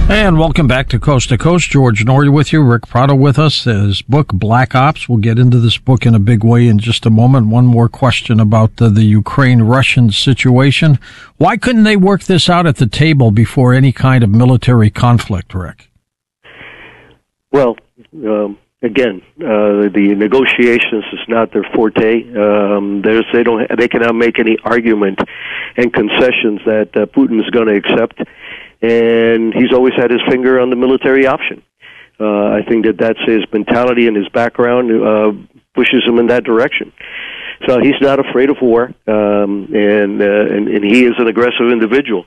And welcome back to Coast. George Noory with you. Rick Prado with us. His book, Black Ops. We'll get into this book in a big way in just a moment. One more question about the Ukraine-Russian situation. Why couldn't they work this out at the table before any kind of military conflict, Rick? Well, again, the negotiations is not their forte. They cannot make any argument and concessions that Putin is going to accept. And he's always had his finger on the military option. I think that's his mentality and his background pushes him in that direction. So he's not afraid of war, and he is an aggressive individual.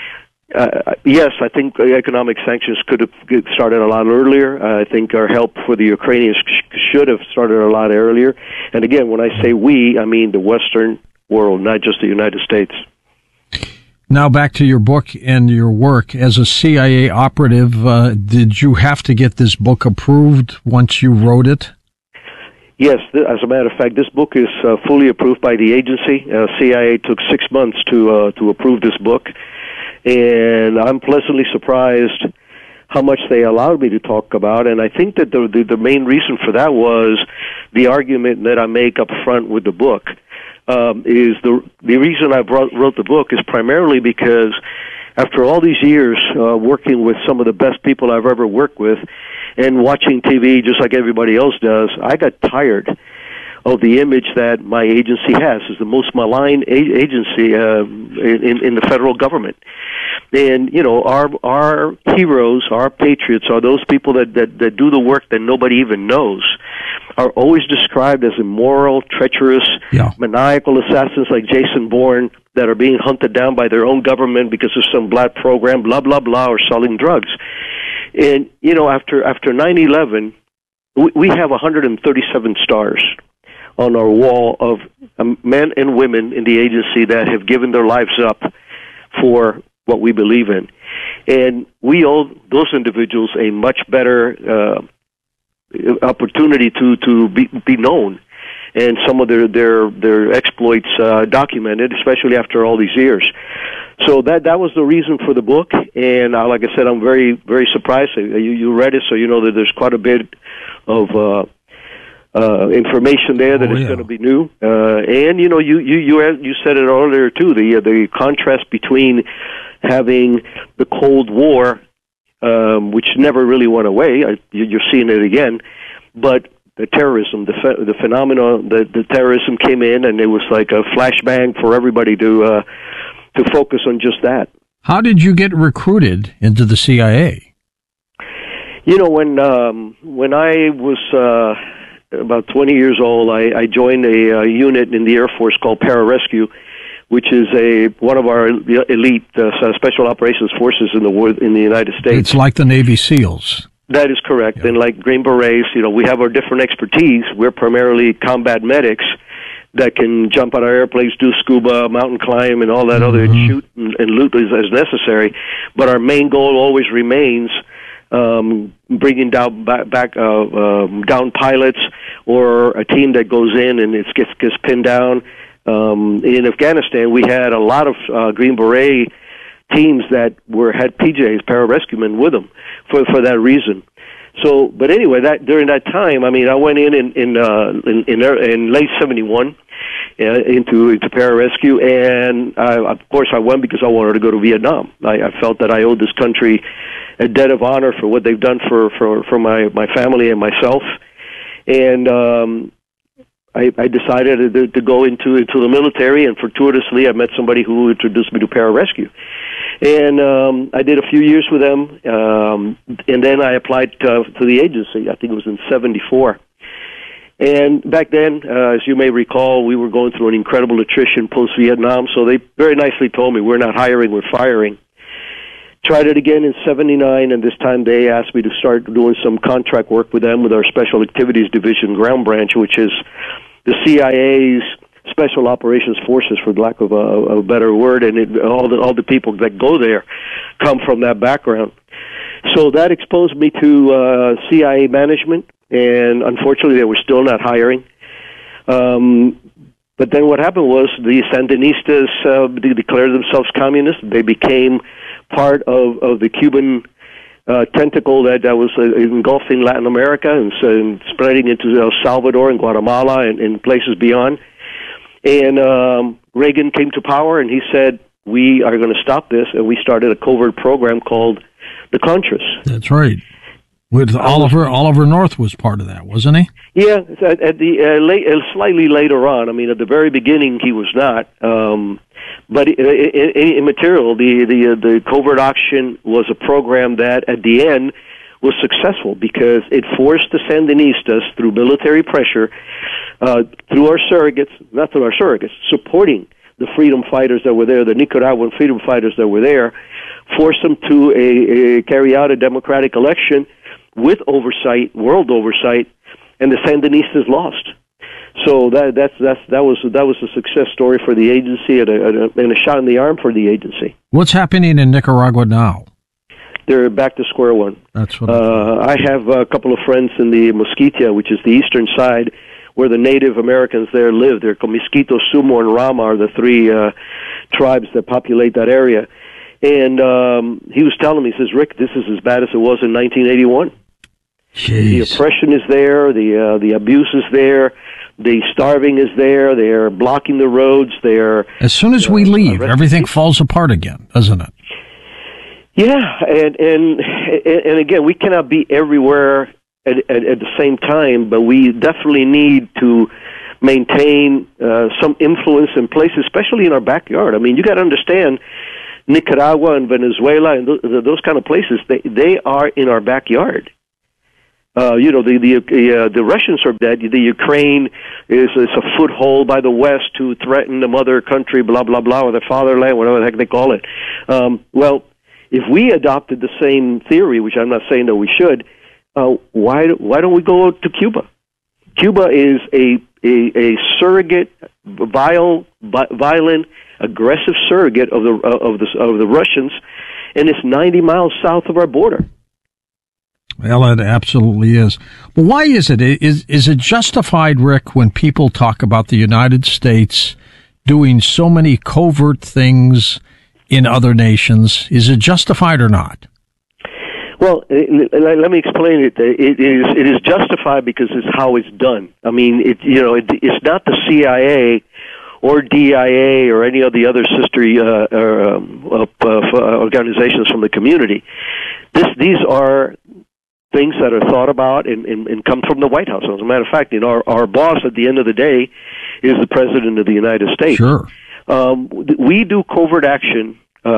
Yes, I think economic sanctions could have started a lot earlier. I think our help for the Ukrainians should have started a lot earlier. And again, when I say we, I mean the Western world, not just the United States. Now back to your book and your work. As a CIA operative, did you have to get this book approved once you wrote it? Yes, as a matter of fact, this book is fully approved by the agency. CIA took 6 months to approve this book, and I'm pleasantly surprised how much they allowed me to talk about. And I think that the main reason for that was the argument that I make up front with the book. Is the reason I wrote the book is primarily because after all these years working with some of the best people I've ever worked with and watching TV just like everybody else does, I got tired of the image that my agency has. It's the most maligned agency in the federal government. And, you know, our heroes, our patriots, are those people that do the work that nobody even knows, are always described as immoral, treacherous, maniacal assassins like Jason Bourne that are being hunted down by their own government because of some black program, blah, blah, blah, or selling drugs. And, you know, after 9/11, we have 137 stars on our wall of men and women in the agency that have given their lives up for what we believe in. And we owe those individuals a much better opportunity to be known and some of their exploits documented, especially after all these years. So that was the reason for the book, and like I said, I'm very, very surprised. You read it, so you know that there's quite a bit of information there that is going to be new. And you know, you said it earlier too. The contrast between having the Cold War, which never really went away. You're seeing it again, but the terrorism, the phenomenon, the terrorism came in, and it was like a flashbang for everybody to focus on just that. How did you get recruited into the CIA? You know, when I was about 20 years old, I joined a unit in the Air Force called Pararescue, which is one of our elite special operations forces in the United States. It's like the Navy SEALs. That is correct. Yeah. And like Green Berets, you know, we have our different expertise. We're primarily combat medics that can jump out of airplanes, do scuba, mountain climb, and all that other shoot and loot as necessary. But our main goal always remains bringing down down pilots or a team that goes in and it gets pinned down. In Afghanistan, we had a lot of Green Beret teams that had PJs, pararescuemen, with them for that reason. So, but anyway, during that time, I mean, I went in late '71 into pararescue, and of course I went because I wanted to go to Vietnam. I felt that I owed this country a debt of honor for what they've done for my family and myself, and I decided to go into the military, and fortuitously I met somebody who introduced me to pararescue. And I did a few years with them, and then I applied to the agency. I think it was in '74. And back then, as you may recall, we were going through an incredible attrition post-Vietnam, so they very nicely told me, we're not hiring, we're firing. Tried it again in '79, and this time they asked me to start doing some contract work with them with our Special Activities Division Ground Branch, which is the CIA's Special Operations Forces, for lack of a better word, and all the people that go there come from that background. So that exposed me to CIA management, and unfortunately they were still not hiring. But then what happened was the Sandinistas declared themselves communists. They became part of the Cuban tentacle that was engulfing Latin America and spreading into El Salvador and Guatemala and places beyond. And Reagan came to power, and he said, we are going to stop this, and we started a covert program called the Contras. That's right. With Oliver North was part of that, wasn't he? Yeah, at the slightly later on. I mean, at the very beginning, he was not. But in material, the covert action was a program that, at the end, was successful because it forced the Sandinistas, through military pressure, through our surrogates, not through our surrogates, supporting the freedom fighters that were there, the Nicaraguan freedom fighters that were there, forced them to carry out a democratic election with oversight, world oversight, and the Sandinistas lost. So that was a success story for the agency and a shot in the arm for the agency. What's happening in Nicaragua now? They're back to square one. That's what I have a couple of friends in the Mosquitia, which is the eastern side, where the Native Americans there live. They're Mosquito, Sumo, and Rama are the three tribes that populate that area. And he was telling me, he says, Rick, this is as bad as it was in 1981. Jeez. The oppression is there, the abuse is there, the starving is there, they're blocking the roads, as soon as we leave, everything falls apart again, doesn't it? Yeah, and again, we cannot be everywhere at the same time, but we definitely need to maintain some influence in places, especially in our backyard. I mean, you got to understand, Nicaragua and Venezuela and those kind of places, they are in our backyard. The Russians are dead. The Ukraine is a foothold by the West to threaten the mother country, blah blah blah, or the fatherland, whatever the heck they call it. Well, if we adopted the same theory, which I'm not saying that we should, why don't we go to Cuba? Cuba is a surrogate, violent, aggressive surrogate of the Russians, and it's 90 miles south of our border. Well, it absolutely is. But why is it? Is it justified, Rick, when people talk about the United States doing so many covert things in other nations? Is it justified or not? Well, let me explain it. It is justified because it's how it's done. I mean, it's not the CIA or DIA or any of the other sister organizations from the community. These are things that are thought about and come from the White House. As a matter of fact, our boss at the end of the day is the President of the United States. Sure. We do covert action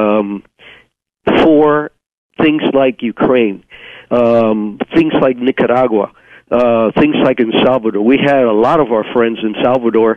for things like Ukraine, things like Nicaragua, things like in Salvador. We had a lot of our friends in Salvador,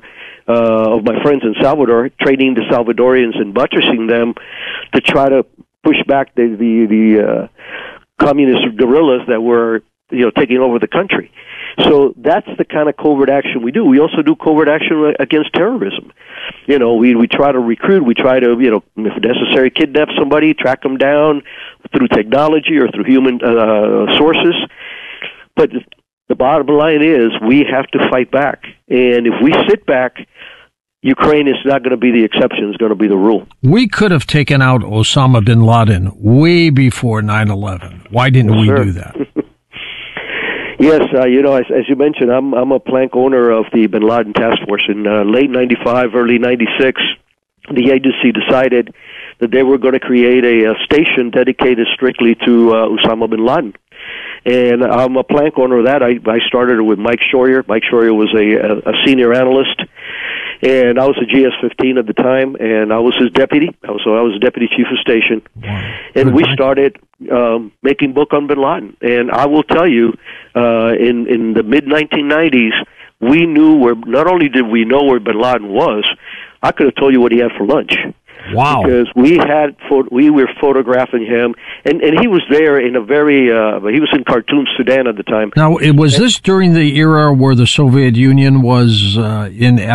training the Salvadorians and buttressing them to try to push back the communist guerrillas that were taking over the country. So that's the kind of covert action we do. We also do covert action against terrorism. We try to recruit, we try to, if necessary, kidnap somebody, track them down through technology or through human sources. But the bottom line is we have to fight back. And if we sit back, Ukraine is not going to be the exception, it's going to be the rule. We could have taken out Osama bin Laden way before 9/11. Why didn't we do that? Yes, as you mentioned, I'm a plank owner of the Bin Laden Task Force. In late 95, early 96, the agency decided that they were going to create a station dedicated strictly to Osama bin Laden. And I'm a plank owner of that. I started with Mike Schroyer. Mike Schroyer was a senior analyst, and I was a GS-15 at the time, and I was his deputy. I was deputy chief of station. Wow. And we started making book on bin Laden. And I will tell you, in the mid-1990s, we knew not only did we know where bin Laden was, I could have told you what he had for lunch. Wow! Because we were photographing him, and he was there in he was in Khartoum, Sudan at the time. Now, was this during the era where the Soviet Union was in